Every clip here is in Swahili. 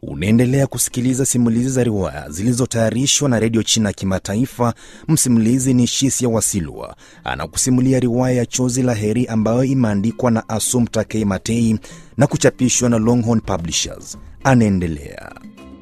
Unaendelea kusikiliza simulizi za riwaya zilizotayarishwa na Radio China Kimataifa. Msimulizi ni Shisia Wasilwa. Anakusimulia riwaya ya Chozi la Heri ambayo imeandikwa na Assumpta K. Matei na kuchapishwa na Longhorn Publishers. Anaendelea.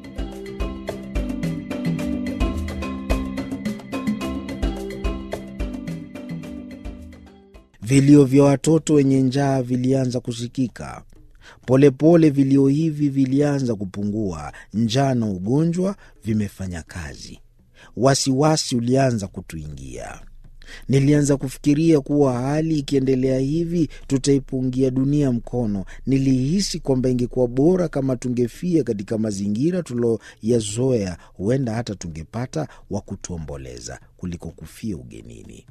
Vilio vya watoto wenye njaa vilianza kusikika. Polepole vilio hivi vilianza kupungua. Njaa na ugonjwa vimefanya kazi. Wasiwasi ulianza kutuingia. Nilianza kufikiria kuwa hali ikiendelea hivi tutaipungia dunia mkono. Nilihisi kwamba ingekuwa bora kama tungefia katika mazingira tuloyazoea. Huenda hata tungepata wa kutuomboleza kuliko kufia ugenini.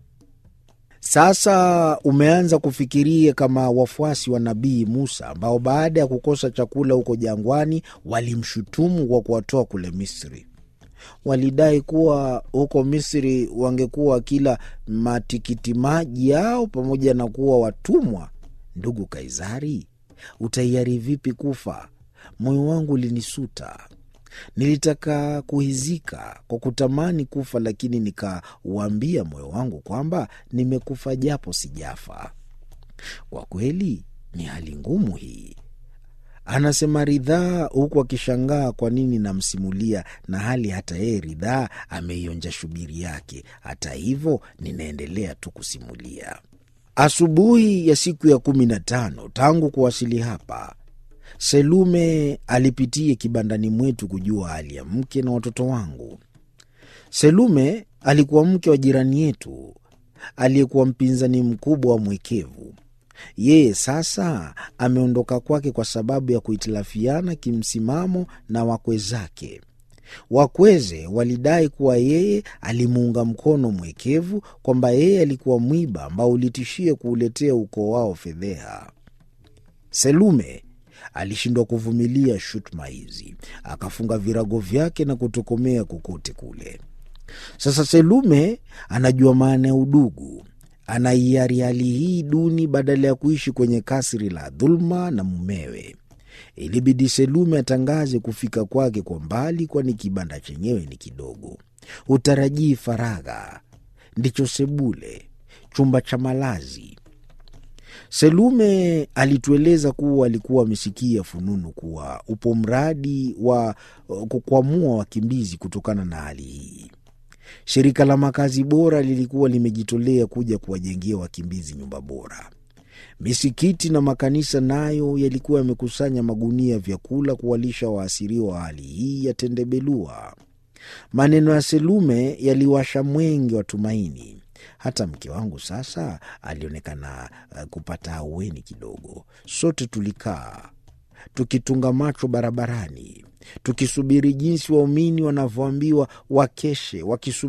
Sasa umeanza kufikiria kama wafuasi wa Nabii Musa ambao baada ya kukosa chakula huko jangwani walimshutumu kwa kuwatoa kule Misri. Walidai kuwa huko Misri wangekuwa kila matikiti maji yao pamoja na kuwa watumwa. Ndugu Kaisari, utaiari vipi kufa? Moyo wangu ulinisuta. Nilitaka kuhizika kwa kutamani kufa, lakini nikauambia moyo wangu kwamba nimekufa japo sijafa. Kwa kweli ni hali ngumu hii, anasema Ridhaa, huku akishangaa kwa nini namsimulia na hali hata yeye Ridhaa ameionja shubiri yake. Hata hivyo ninaendelea tu kusimulia. Asubuhi ya siku ya 15 tangu kuwasili hapa, Selume alipitia kibandani mwetu kujua hali ya mke na watoto wangu. Selume alikuwa mke wa jirani yetu aliyekuwa mpinzani mkubwa wa Mwekevu. Yeye sasa ameondoka kwake kwa sababu ya kuhitilafiana kimsimamo na wakwe zake. Wakweze walidai kuwa yeye alimuunga mkono Mwekevu, kwamba yeye alikuwa mwiba ambao ulitishia kuuletea ukoo wao fedheha. Selume alishindwa kuvumilia shutuma hizi, akafunga virago vyake na kutokomea kokote kule. Sasa Selume anajua maana ya udugu. Anaiari hali hii duni badala ya kuishi kwenye kasri la dhulma na mumewe. Ilibidi Selume atangaze kufika kwake kwa mbali, kwani kibanda chenyewe ni kidogo. Utarajii faragha, ndicho sebule, chumba cha malazi. Selume alitueleza kuwa alikuwa amesikia fununu kuwa upo mradi wa kukwamua wakimbizi kutokana na hali hii. Shirika la makazi bora lilikuwa limejitolea kuja kuwajengea wakimbizi nyumba bora. Misikiti na makanisa nayo yalikuwa yamekusanya magunia ya vyakula kuwalisha waasiriwa wa hali hii ya tendebelua. Maneno ya Selume yaliwasha mwenge wa tumaini. Hata mke wangu sasa alionekana kupata ahueni kidogo. Sote tulikaa tukitunga macho barabarani, tukisubiri jinsi waumini wanavyoambiwa wakeshe wakisubiri